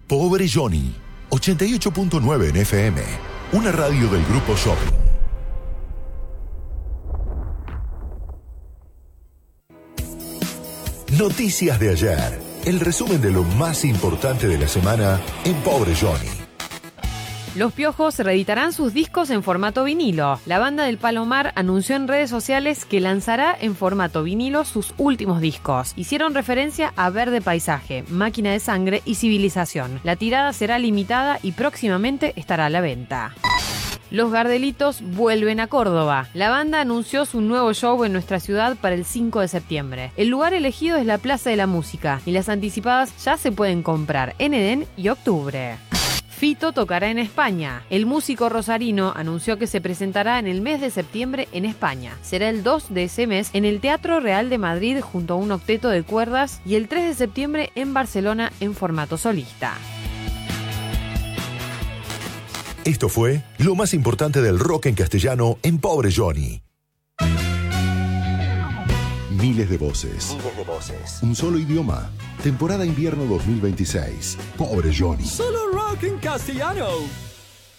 Pobre Johnny, 88.9 en FM, una radio del Grupo Shopping. Noticias de ayer, el resumen de lo más importante de la semana en Pobre Johnny. Los Piojos reeditarán sus discos en formato vinilo. La banda del Palomar anunció en redes sociales que lanzará en formato vinilo sus últimos discos. Hicieron referencia a Verde Paisaje, Máquina de Sangre y Civilización. La tirada será limitada y próximamente estará a la venta. Los Gardelitos vuelven a Córdoba. La banda anunció su nuevo show en nuestra ciudad para el 5 de septiembre. El lugar elegido es la Plaza de la Música y las anticipadas ya se pueden comprar en Edén y Octubre. Fito tocará en España. El músico rosarino anunció que se presentará en el mes de septiembre en España. Será el 2 de ese mes en el Teatro Real de Madrid junto a un octeto de cuerdas y el 3 de septiembre en Barcelona en formato solista. Esto fue lo más importante del rock en castellano en Pobre Johnny. Miles de voces. Un solo idioma. Temporada invierno 2026. Pobre Johnny. Solo rock en castellano.